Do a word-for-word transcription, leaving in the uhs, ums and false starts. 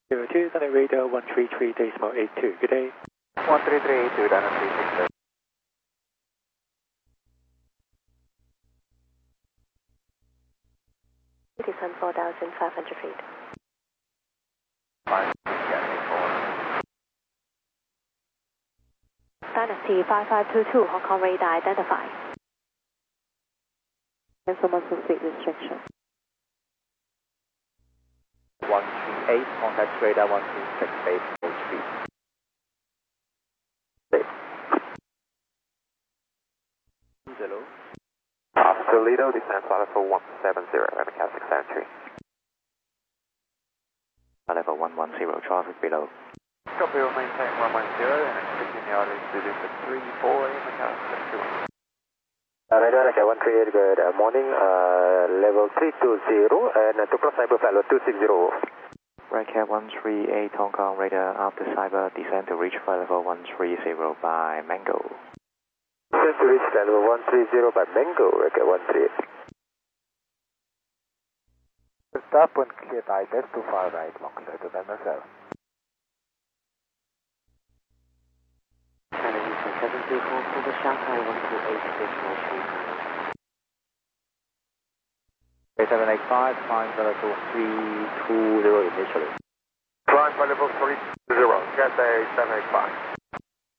zero two, Dynamic Radar one three three decimal eight two. Good day. one three three eight two, Dynamic three six zero. Descend four thousand five hundred feet. Five, yeah, four. Dynasty five five two two, Hong Kong radar identified. Cancel muscle speed restriction. one three eight, contact radar one three six eight, full speed. Hello. Officer Lido, descend flight level one seven zero, M C A six entry. Level one one zero, traffic below. Copy, will maintain one one zero and expecting the altitude for three four, M C A six two. Uh, radar, okay, one three eight, good uh, morning, uh, level three two zero, and uh, to cross cyber flight level two six zero. Right cap one three eight, Hong Kong radar after cyber, descend to reach flight level one three zero by Mango. Descend to reach flight level one three zero by Mango, okay, one three eight. Stop and clear digest to far right, long clear to Denver seven. seven three four for the Shanghai one two eight decimal three. seven eight five, climb for level three two zero initially. Climb for level three zero, get a seven eight five.